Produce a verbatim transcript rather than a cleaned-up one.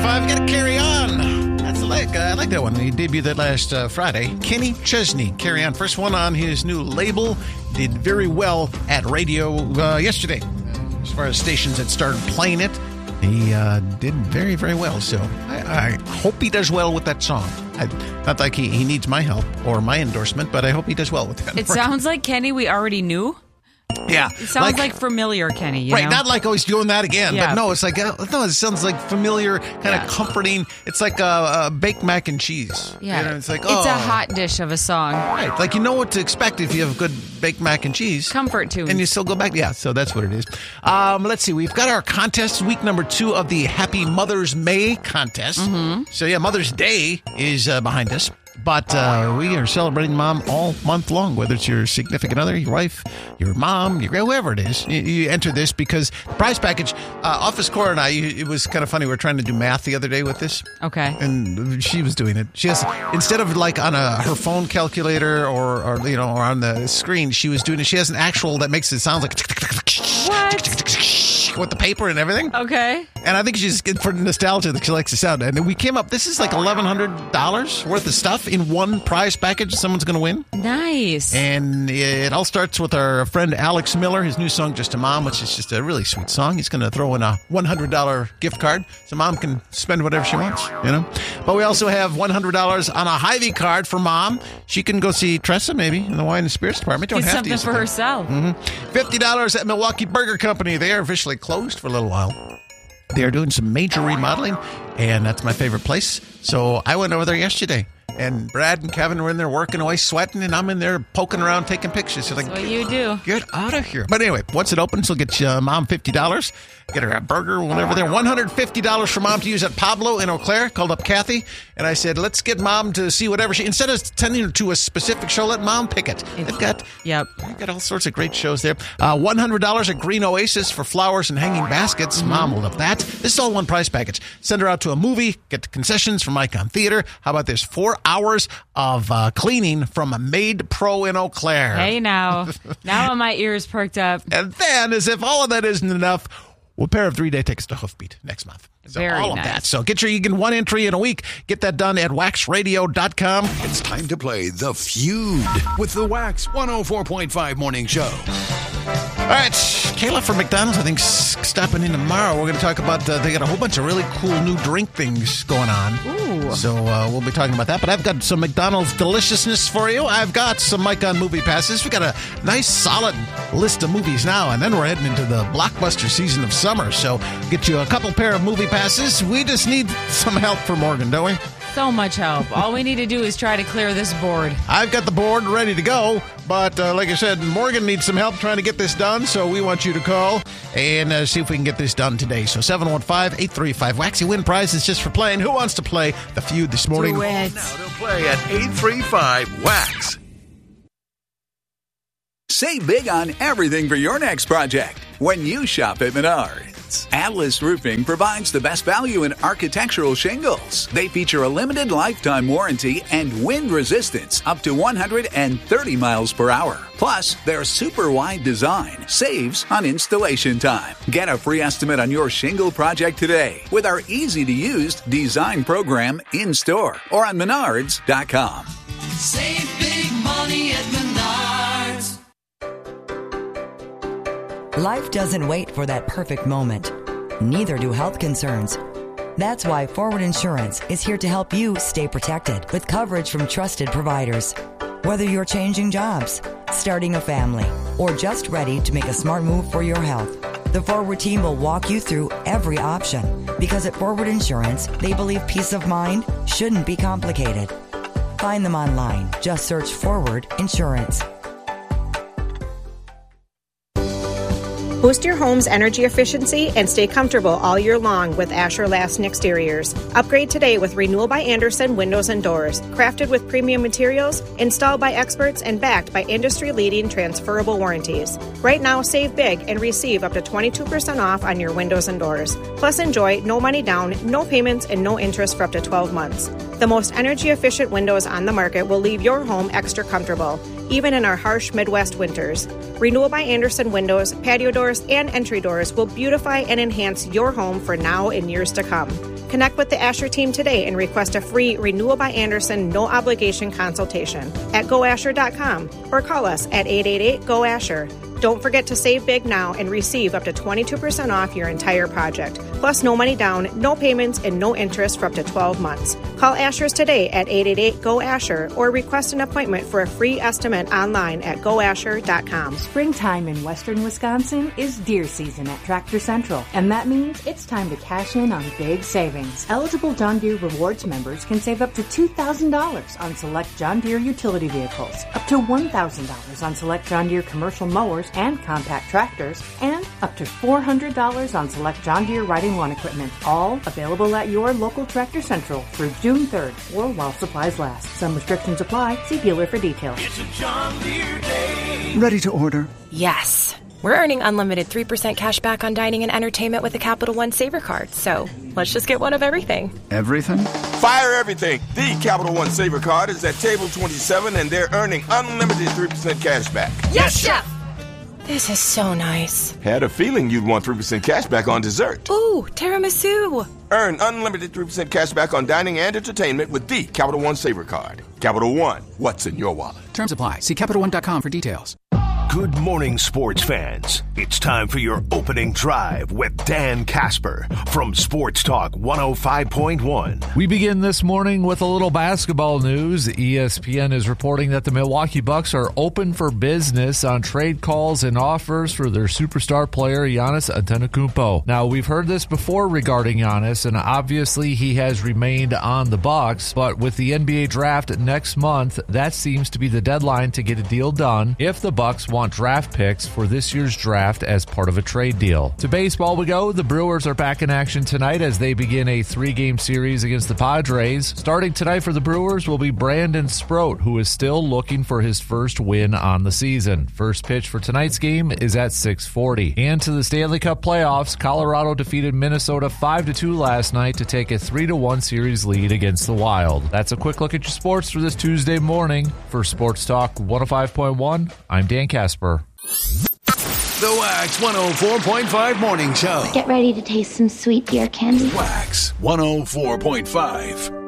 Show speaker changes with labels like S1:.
S1: five, got to carry on. That's like, uh, I like that one. He debuted that last uh, Friday. Kenny Chesney, Carry On. First one on his new label. Did very well at radio uh, yesterday. As far as stations that started playing it, he uh, did very, very well. So I, I hope he does well with that song. I, not like he, he needs my help or my endorsement, but I hope he does well with that.
S2: It sounds like Kenny we already knew.
S1: Yeah.
S2: It sounds like, like familiar Kenny, you
S1: right,
S2: know?
S1: Not like, oh, he's doing that again.
S2: Yeah.
S1: But no, it's like, uh, no, it sounds like familiar, kind
S2: yeah.
S1: of comforting. It's like a, uh, baked mac and cheese.
S2: Yeah.
S1: You know, it's like, oh.
S2: It's a hot dish of a song.
S1: Right. Like, you know what to expect if you have good baked mac and cheese.
S2: Comfort tunes.
S1: And you still go back. Yeah, so that's what it is. Um, let's see. We've got our contest, week number two of the Happy Mother's May contest.
S2: Mm-hmm.
S1: So, yeah, Mother's Day is uh, behind us. But uh, we are celebrating Mom all month long, whether it's your significant other, your wife, your mom, your whoever it is. You, you enter this because the prize package, uh, Office Core and I, it was kind of funny. We were trying to do math the other day with this.
S2: Okay.
S1: And she was doing it. She has, instead of like on a her phone calculator or, or you know, or on the screen, she was doing it. She has an actual that makes it sound like
S2: what?
S1: with the paper and everything.
S2: Okay.
S1: And I think she's for nostalgia that she likes the sound. And we came up, this is like eleven hundred dollars worth of stuff in one prize package someone's going to win.
S2: Nice.
S1: And it all starts with our friend Alex Miller, his new song, Just a Mom, which is just a really sweet song. He's going to throw in a one hundred dollars gift card so Mom can spend whatever she wants, you know. But we also have one hundred dollars on a Hy-Vee card for Mom. She can go see Tressa maybe in the wine and spirits department. Don't
S2: Get
S1: have
S2: something
S1: to use
S2: for
S1: it.
S2: herself.
S1: Mm-hmm. fifty dollars at Milwaukee Burger Company. They are officially closed for a little while. They are doing some major remodeling, and that's my favorite place. So I went over there yesterday, and Brad and Kevin were in there working away, sweating, and I'm in there poking around, taking pictures. So like,
S2: that's what you do.
S1: Get out of here. But anyway, once it opens, she'll get uh, Mom fifty dollars. Get her a burger, whatever there. one hundred fifty dollars for Mom to use at Pablo in Eau Claire. Called up Kathy, and I said, let's get Mom to see whatever she... Instead of sending her to a specific show, let Mom pick it. They've got...
S2: Yep.
S1: They've got all sorts of great shows there. Uh, one hundred dollars at Green Oasis for flowers and hanging baskets. Mm-hmm. Mom will love that. This is all one price package. Send her out to a movie, get the concessions from Icon Theater. How about this? Four hours of uh, cleaning from a Maid Pro in Eau Claire.
S2: Hey, now. Now my ears perked up.
S1: And then, as if all of that isn't enough, we'll pair of three-day tickets to Hoofbeat next month. So
S2: Very
S1: all of
S2: nice.
S1: that. So get your, you can one entry in a week. Get that done at wax radio dot com.
S3: It's time to play The Feud with the Wax one oh four point five Morning Show.
S1: All right, Kayla from McDonald's, I think, s- stopping in tomorrow. We're going to talk about, uh, they got a whole bunch of really cool new drink things going on.
S2: Ooh.
S1: So uh, we'll be talking about that. But I've got some McDonald's deliciousness for you. I've got some Mike on movie passes. We got a nice, solid list of movies now. And then we're heading into the blockbuster season of summer. So get you a couple pair of movie passes. We just need some help from Morgan, don't we?
S2: So much help. All we need to do is try to clear this board.
S1: I've got the board ready to go, but uh, like I said, Morgan needs some help trying to get this done, so we want you to call and uh, see if we can get this done today. So seven one five, eight three five, Waxy win prizes just for playing. Who wants to play The Feud this morning?
S2: Do it.
S3: Now to play at eight three five wax. Save big on everything for your next project when you shop at Menards. Atlas Roofing provides the best value in architectural shingles. They feature a limited lifetime warranty and wind resistance up to one hundred thirty miles per hour. Plus, their super wide design saves on installation time. Get a free estimate on your shingle project today with our easy-to-use design program in-store or on menards dot com.
S4: Save big money at Menards.
S5: Life doesn't wait for that perfect moment. Neither do health concerns. That's why Forward Insurance is here to help you stay protected with coverage from trusted providers. Whether you're changing jobs, starting a family, or just ready to make a smart move for your health, the Forward team will walk you through every option because at Forward Insurance, they believe peace of mind shouldn't be complicated. Find them online. Just search Forward Insurance.
S6: Boost your home's energy efficiency and stay comfortable all year long with Asher Lassen Exteriors. Upgrade today with Renewal by Andersen Windows and Doors. Crafted with premium materials, installed by experts, and backed by industry-leading transferable warranties. Right now, save big and receive up to twenty-two percent off on your windows and doors. Plus, enjoy no money down, no payments, and no interest for up to twelve months. The most energy-efficient windows on the market will leave your home extra comfortable, even in our harsh Midwest winters. Renewal by Andersen windows, patio doors, and entry doors will beautify and enhance your home for now and years to come. Connect with the Asher team today and request a free Renewal by Andersen no-obligation consultation at go asher dot com or call us at eight eight eight, G O, ASHER. Don't forget to save big now and receive up to twenty-two percent off your entire project. Plus, no money down, no payments, and no interest for up to twelve months. Call Asher's today at eight eight eight, G O, ASHER or request an appointment for a free estimate online at go asher dot com.
S7: Springtime in western Wisconsin is deer season at Tractor Central, and that means it's time to cash in on big savings. Eligible John Deere Rewards members can save up to two thousand dollars on select John Deere utility vehicles, up to one thousand dollars on select John Deere commercial mowers and compact tractors, and up to four hundred dollars on select John Deere riding lawn equipment. All available at your local Tractor Central through June third or while supplies last. Some restrictions apply. See dealer for details.
S4: It's a John Deere day.
S8: Ready to order?
S9: Yes. We're earning unlimited three percent cash back on dining and entertainment with a Capital One Saver card. So let's just get one of everything.
S8: Everything?
S10: Fire everything. The Capital One Saver card is at table twenty-seven, and they're earning unlimited three percent cash back.
S9: Yes, Chef! This is so nice.
S10: Had a feeling you'd want three percent cash back on dessert.
S9: Ooh, tiramisu.
S10: Earn unlimited three percent cash back on dining and entertainment with the Capital One Saver card. Capital One, what's in your wallet?
S8: Terms apply. See Capital One dot com for details.
S11: Good morning, sports fans. It's time for your opening drive with Dan Casper from Sports Talk one oh five point one.
S12: We begin this morning with a little basketball news. E S P N is reporting that the Milwaukee Bucks are open for business on trade calls and offers for their superstar player Giannis Antetokounmpo. Now, we've heard this before regarding Giannis, and obviously he has remained on the Bucks, but with the N B A draft next month, that seems to be the deadline to get a deal done if the Bucks want draft picks for this year's draft as part of a trade deal. To baseball we go. The Brewers are back in action tonight as they begin a three-game series against the Padres. Starting tonight for the Brewers will be Brandon Sproat, who is still looking for his first win on the season. First pitch for tonight's game is at six forty. And to the Stanley Cup playoffs, Colorado defeated Minnesota five to two last night to take a three to one series lead against the Wild. That's a quick look at your sports for this Tuesday morning. For Sports Talk one oh five point one, I'm Dan Casper.
S13: The Wax one oh four point five Morning Show.
S14: Get ready to taste some sweet beer candy.
S13: Wax one oh four point five.